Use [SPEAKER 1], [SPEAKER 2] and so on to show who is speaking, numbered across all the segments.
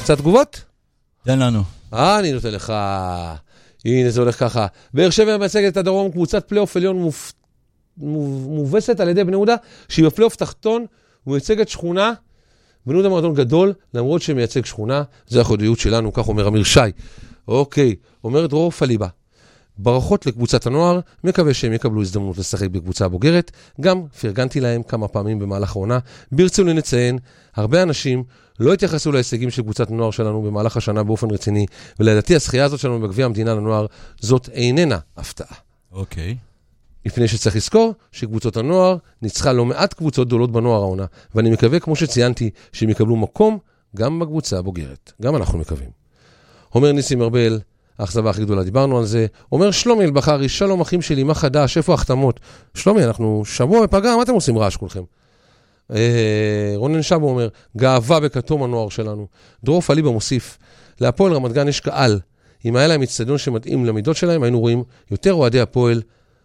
[SPEAKER 1] קצת תגובות?
[SPEAKER 2] תן לנו.
[SPEAKER 1] אני נותן לך. הנה, זה הולך ככה. באר שבע מייצגת את הדרום, קבוצת פלייאוף עליון מובסת על ידי בני יהודה, שהיא בפלייאוף תחתון, ומייצגת שכונה, בני יהודה מועדון גדול, למרות שמייצג שכונה, זה החודיות שלנו, כך אומר אמיר שי. אוקיי, אומר דרור פליבה. ברכות לקבוצת הנוער, מקווה שהם יקבלו הזדמנות לשחק בקבוצה הבוגרת, גם פרגנתי להם כמה פעמים במהלך העונה. ברצוני לציין, הרבה אנשים לא התייחסו להישגים של קבוצת הנוער שלנו במהלך השנה באופן רציני, ולדעתי השחייה הזאת שלנו בגביע המדינה לנוער, זאת איננה הפתעה.
[SPEAKER 2] אוקיי.
[SPEAKER 1] לפני שצריך לזכור שקבוצות הנוער ניצחה לא מעט קבוצות גדולות בנוער העונה, ואני מקווה, כמו שציינתי, שהם יקבלו מקום גם בקבוצה הבוגרת. גם אנחנו מקווים. אומר ניסים ארבל, האכזבה הכי גדולה, דיברנו על זה. אומר שלומי אלבחרי, שלום אחים שלי, מה חדש, איפה החתמות? שלומי, אנחנו שבוע בפגרה, מה אתם עושים רעש כולכם? רונן שבו אומר, גאווה בכתום הנוער שלנו. דרור פליבה מוסיף, להפועל רמת גן יש קהל. אם היה להם אצטדיון שמתאים למידות שלהם, היינו רואים יותר אוהדי הפועל,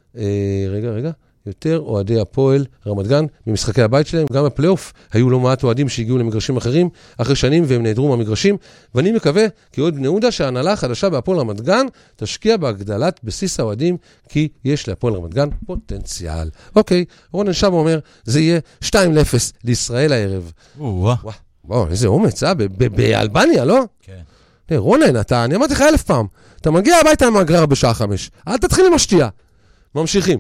[SPEAKER 1] יותר אוהדי הפועל רמת גן במשחקי הבית שלהם, גם בפלייאוף היו לא מעט אוהדים שהגיעו למגרשים אחרים אחרי שנים והם נעדרו מהמגרשים, ואני מקווה כי עוד בני יהודה שההנהלה החדשה בהפועל רמת גן תשקיע בהגדלת בסיס האוהדים, כי יש להפועל רמת גן פוטנציאל. אוקיי, רונן שבו אומר, זה יהיה 2-0 לישראל הערב. וואו, איזה אומץ, באלבניה, לא?
[SPEAKER 2] כן.
[SPEAKER 1] רונן, אני אמרתי לך 1000 פעם, אתה מגיע הביתה עם הגרר בשעה 5, אל תתחיל עם השתייה. ממשיכים.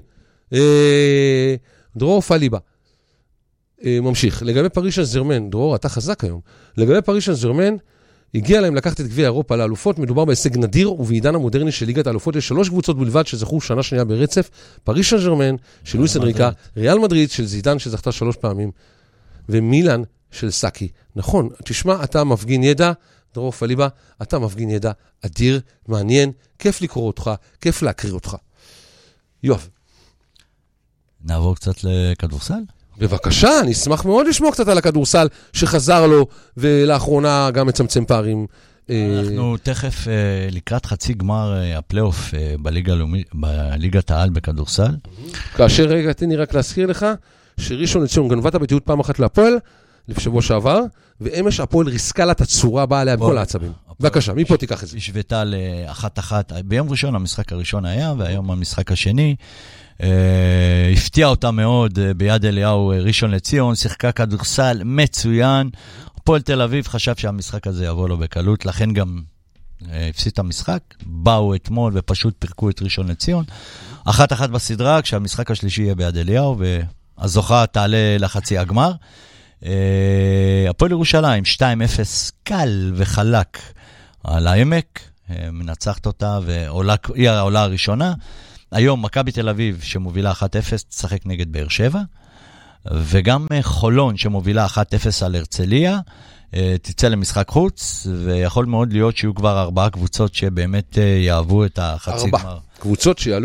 [SPEAKER 1] דרור פליבה ממשיך. לגבי פריז סן ז'רמן, דרור, אתה חזק היום. לגבי פריז סן ז'רמן, הגיע להם לקחת את גביע אירופה לאלופות, מדובר בהישג נדיר, ובעידן המודרני של ליגת האלופות יש 3 קבוצות בלבד שזכו שנה שנייה ברצף, פריז סן ז'רמן של לואיס אנריקה, ריאל מדריד של זידן שזכתה 3 פעמים, ומילאן של סאקי. נכון, תשמע, אתה מפגין ידע, דרור פליבה, אתה מפגין ידע אדיר, מעניין, כיף לקרוא אותך, כיף להקריא אותך. יואב.
[SPEAKER 2] נעבור קצת לכדורסל?
[SPEAKER 1] בבקשה, אני אשמח מאוד לשמוע קצת על הכדורסל שחזר לו, ולאחרונה גם מצמצם פערים.
[SPEAKER 2] אנחנו תכף לקראת חצי גמר הפלייאוף בליגת העל בכדורסל.
[SPEAKER 1] כאשר רגע, תני רק להזכיר לך, שראשון לציון גנבה את הבטיחות פעם אחת להפועל, לפשבוע שעבר, ואמש הפועל ריסקה לה את הצורה הבאה עליה בכל העצבים. בבקשה, מפה תיקח את זה.
[SPEAKER 2] השוותה ל1-1, ביום ראשון המשחק הראשון היה, והיום המשחק השני, הפתיע אותה מאוד ביד אליהו ראשון לציון, שיחקה כדורסל מצוין, הפועל תל אביב חשב שהמשחק הזה יבוא לו בקלות, לכן גם הפסיד את המשחק, באו אתמול ופשוט פרקו את ראשון לציון, 1-1 בסדרה, כשהמשחק השלישי יהיה ביד אליהו, והזוכה תעלה לחצי הגמר, הפועל ירושלים 2-0 קל וחלק על העמק, מנצחת אותה והיא העולה הראשונה. היום מכבי תל אביב שמובילה 1-0 תשחק נגד באר שבע, וגם חולון שמובילה 1-0 על הרצליה תצא למשחק חוץ, ויכול מאוד להיות שיהיו כבר 4 קבוצות שבאמת יאהבו את החצי גמר.
[SPEAKER 1] 4 קבוצות שיעלו